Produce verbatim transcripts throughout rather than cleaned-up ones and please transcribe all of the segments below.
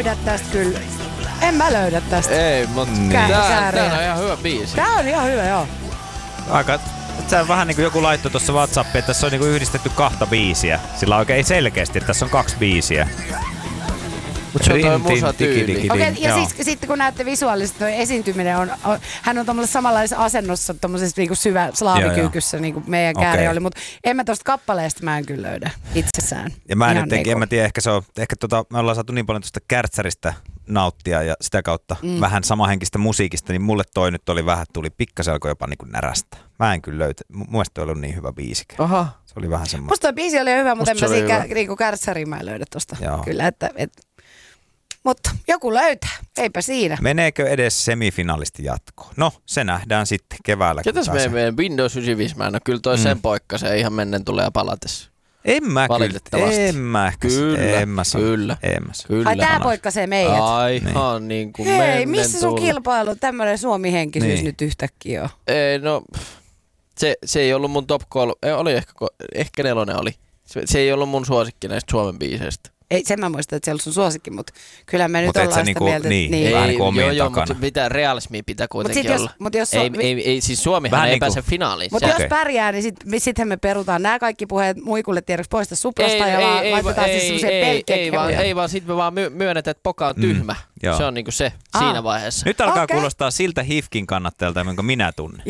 löydä tästä kyllä. En mä löydä tästä. Ei, mutta niin. tää, tää on ihan hyvä biisi. Tää on ihan hyvä, joo. Aika... Se on vähän niin kuin joku laittoi tuossa WhatsAppiin, että tässä on niin kuin yhdistetty kahta biisiä. Sillä oikein selkeästi, että tässä on kaksi biisiä. Mutta se on toi musatyyli. Okei, okay, ja siis, sitten kun näette visuaalisesti, toi esiintyminen on, on hän on tommosessa samanlaisessa asennossa, tommosessa niinku syvä slaavikyykyssä, niin kuin meidän okay. kääri oli, mutta en mä tosta kappaleesta mä en kyllä löydä itsessään. Ja mä en nyt niinku. en mä tiedä, ehkä se on, ehkä tota, me ollaan saatu niin paljon tuosta kärtsäristä nauttia ja sitä kautta mm. vähän samahenkistä musiikista, niin mulle toi nyt oli vähän, tuli pikkasen alkoi jopa niinku närästä. Mä en kyllä löytä, mun mielestä toi oli niin hyvä biisikä. Aha. Se oli vähän semmoinen. Musta toi biisi oli hyvä, mutta en mä siinä niinku kärtsäriin mä en löydä tosta. Joo. Kyllä, että... Et, mutta joku löytää, eipä siinä. Meneekö edes semifinalisti jatkoon? No, se nähdään sitten keväällä. Ketäs me meidän Windows yhdeksänkymmentäviisi? Mä en ole kyllä toi mm. sen poikka, se ihan mennen tulee palates. En mä kyllä, en mä kyllä, en mä kyllä, en mä kyllä. Ai tää poikkasee meidät. Aihan niin kuin mennen Hei, missä sun tulla. kilpailu, tämmönen Suomi-henkisyys niin. nyt yhtäkkiä on? Ei, no, se, se ei ollut mun top kolme, ei, oli ehkä, ehkä nelonen oli. Se, se ei ollut mun suosikki näistä Suomen biiseistä. Ei, sen mä muistan, että se on sun suosikki, mutta kyllä me mut nyt ollaan sitä niinku, mieltä, niin, että... Niin, vähän niin kuin omien joo, joo, takana. mutta mitä realismia pitää kuitenkin mut olla. Jos, mut jos ei, on, ei, ei, siis Suomihan vähän ei niinku, pääse finaaliin. Mutta se, jos pärjää, niin sitten sit me perutaan nämä kaikki puheet muikulle tiedoksi poista suplasta ja ei, vaan ei, laitetaan ei, siis semmoisia ei, pelkkiä ei, vaan, ei vaan sitten me vaan myönnetään, että Poka on tyhmä. Mm, se on niinku se ah. siinä vaiheessa. Nyt alkaa okay. kuulostaa siltä H I F K:n kannattajalta, jonka minä tunnen.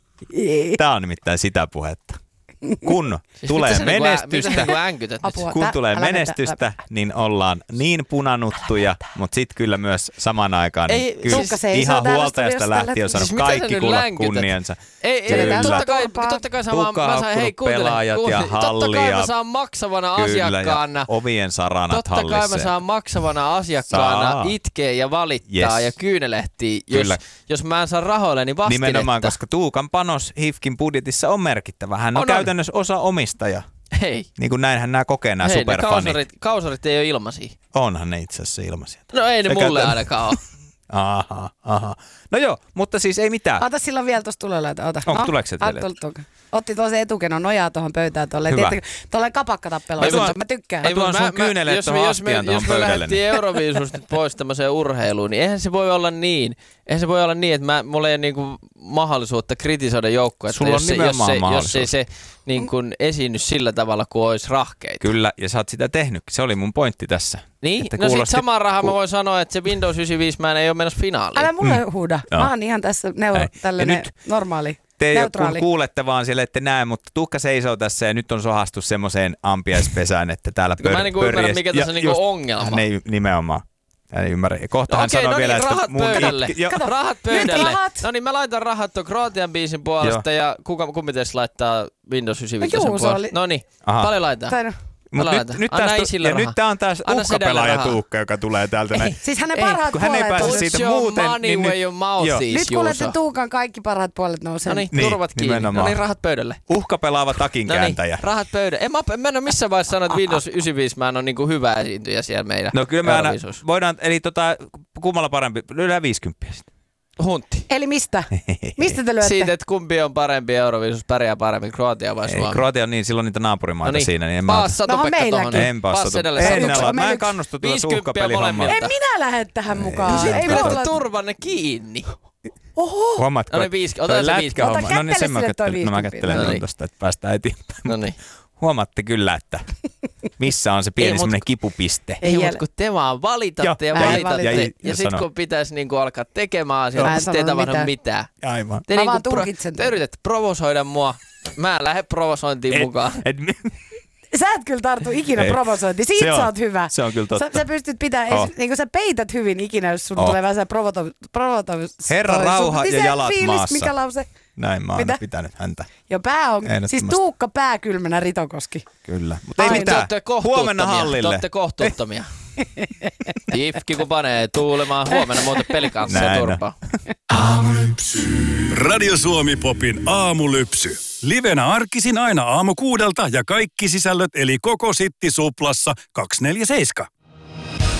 Tää on nimittäin sitä puhetta. Kun siis tulee menestystä, niinku kun tulee menestystä, niin ollaan niin punanuttuja, mutta sitten kyllä myös samaan aikaan ei, kyllä siis ihan huoltajasta lähtien on saanut siis kaikki kuulla kunniansa. Ei, ei, totta kai, totta kai saan, mä saan, hei pelaajat kuuntele, ja halli totta kai ja mä saan maksavana kyllä, asiakkaana. Ja ovien saranat totta hallisseen. Totta kai mä saan maksavana asiakkaana saa. itkeä ja valittaa yes. ja kyynelehtiä, jos, jos mä en saa rahoilleni vastinetta. Nimenomaan, koska Tuukan panos H I F K:n budjetissa on merkittävä. Hän on, on käytännössä osa omistaja. Hei. Niin kuin näinhän nämä kokee nämä Hei, superfanit. Kausarit, kausarit ei ole ilmaisia. Onhan ne itse asiassa ilmaisia. No ei ne Sekä mulle tämän... ainakaan ole. Aha, aha. No joo, mutta siis ei mitään. Ota silloin vielä tuossa tulella, että ota. Onko no, tuleeko se teille? Otti tuossa etukenon nojaa tuohon pöytään tuolle. Tuollainen kapakkatappelu. Mä tykkään. Mä tuon sun kyynelet tuohon astiaan tuohon pöydälle. Jos me lähdettiin Euroviisusta pois tämmöiseen urheiluun, niin eihän se voi olla niin. Eihän se voi olla niin, että mä, mulla ei ole niinku mahdollisuutta kritisoida joukkoa. Sulla on nimenomaan mahdollisuus. Jos ei se niin kuin esiinny sillä tavalla, kuin olisi rahkeita. Kyllä, ja sä oot sitä tehnyt. Se oli mun pointti tässä. Niin? No sit samaan rahaan mä voin sanoa, että se Windows yhdeksänkymmentäviisi mä en ei ole menossa finaaliin. Älä mulle mm. huuda. Mä oon ihan tässä neuro, tällainen normaali. Te kun kuulette vaan siellä, ette näe, mutta Tuukka seisoo tässä ja nyt on sohastu semmoiseen ampiaispesään, että täällä pör- mä en niinku ymmärrä, mikä tässä on niinku ongelma. Hän ei nimenomaan. Hän ei ymmärrä. Ja kohta no hän okei, sanoo no vielä, niin, että... rahat pöydälle. Itki, Kato, rahat pöydälle. Rahat. No niin, mä laitan rahat tuon Kroatian biisin puolesta ja kuka, kumpi teistä laittaa Windows yhdeksänkymmentäviisi no, puolesta? Oli... No niin, paljon laitetaan. Tain. Mut nyt, nyt, tästä, ja nyt tää on taas uhkapelaaja Tuukka, joka tulee täältä näin. Siis hänen parhaat kun hän ei pääse siitä muuten, niin nyt, nyt kuulette Tuukan kaikki parhaat puolet nousee. No niin, turvat kiinni. No niin, rahat pöydälle. Uhkapelaava takinkääntäjä. No niin, rahat pöydälle. En mä, mä en ole missään vaiheessa sanonut, että Windows yhdeksänkymmentäviisi mä en ole niinku hyvä esiintyjä siellä meidän no kyllä me aina voidaan, eli tota, kummalla parempi, lyödään viisikymmentä sitten. Huntti. Eli mistä? Mistä te lyötte? Siitä, että kumpi on parempi Euroviisus, pärjää paremmin, Kroatia vai Suomi? Ei, Kroatia on niin, silloin niitä naapurimaita no niin. siinä. Niin en Paas Satu-Pekka tohon. En paas Satu-Pekka. Mä en kannustu tuota uhkapelihommaa. En minä lähde tähän mukaan. No ei pidä turvanne kiinni. Oho. Huomaatko? No niin, viisi, ota se viisi. Ota kättele no niin, sille toi viisi. No mä kättelen tuosta, että päästään eteenpäin. No niin. Huomaatte kyllä, että missä on se pieni semmoinen kipupiste. Ei, mutta kun te vaan valitatte ja valitatte. Ja, ja, ja sit kun pitäisi niinku alkaa tekemään asioita, niin sitten ei tapahdu mitään. Aivan. Te mä niinku vaan tulkitsen. Te yritätte provosoida mua. Mä en lähde provosointiin et, mukaan. Et, sä et kyllä tartu ikinä provosointiin. Siitä sä oot hyvä. Se on kyllä totta. Sä, sä pystyt pitämään, oh. niin sä peität hyvin ikinä, jos sun oh. tulee vähän se provotoivuus. Herra rauha ja jalat fiilis, maassa. Mikä lause? Näin mä oon aina pitänyt häntä. Jo pää on, siis Tuukka pääkylmänä Ritokoski. Kyllä, mutta ei mitään. Huomenna hallille. Te ootte kohtuuttomia. Ifki kun panee tuulemaan, huomenna muuten pelikanssia ja turpaa. Radio Suomi Popin aamulypsy. Livenä arkisin aina aamu kuudelta ja kaikki sisällöt eli koko sitti suplassa kaksikymmentäneljä seitsemän.